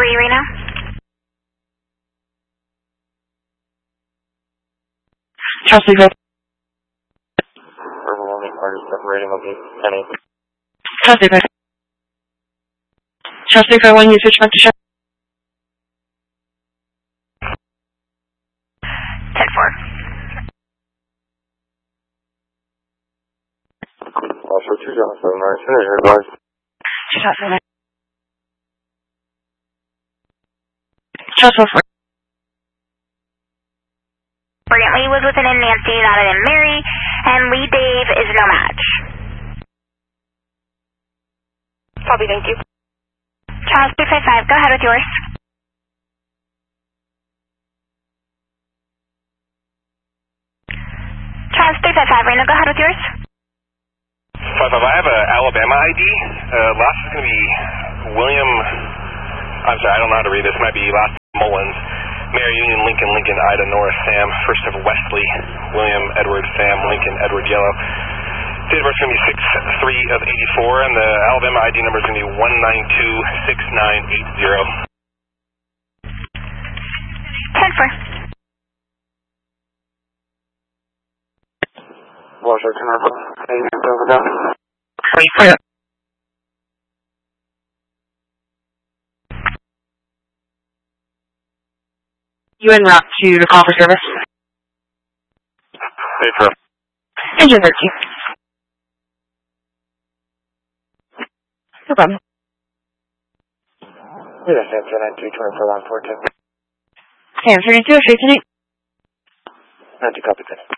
you right now? Charles 3-5. Overwhelming part is separating of the 10-8. Charles 3-5. Charles 3-5-1, you switch back to Charles. 10-4. Also 2 John 7, right? Finish your advice. 2 Charles 7. Charles 4-4. Brantley was with an in Nancy, not an in Mary, and Lee Dave is no match. Copy, thank you. Charles 355, go ahead with yours. Charles 355, Reno, go ahead with yours. 5-5, I have an Alabama ID. Last is going to be William, I'm sorry, I don't know how to read this. Might be last Mullins. Mary Union, Lincoln, Lincoln, Ida, Nora, Sam. First of Wesley, William, Edward, Sam, Lincoln, Edward, Yellow. Date of birth is going to be 6/3 of 84, and the Alabama ID number is going to be 1926980. 10-4. Washer, 10-4. Over down. 3-4. You en route to the call for service. Hey, Trev. Engine 13. No problem. Yeah, Sam 292 24 142. Sam 32, straight to 8. 92 copy, 10.